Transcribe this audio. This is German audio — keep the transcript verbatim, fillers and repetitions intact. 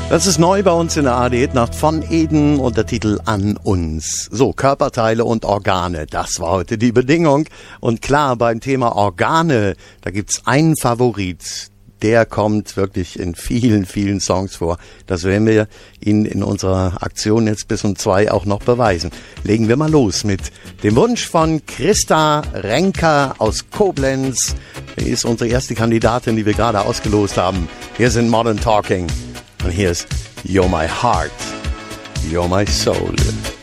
Das ist neu bei uns in der A D Nacht von Eden und der Titel An uns. So, Körperteile und Organe, das war heute die Bedingung. Und klar, beim Thema Organe, da gibt's einen Favorit. Der kommt wirklich in vielen, vielen Songs vor. Das werden wir Ihnen in unserer Aktion jetzt bis um zwei auch noch beweisen. Legen wir mal los mit dem Wunsch von Christa Renker aus Koblenz. Die ist unsere erste Kandidatin, die wir gerade ausgelost haben. Hier sind Modern Talking. Und hier ist You're My Heart, You're My Soul.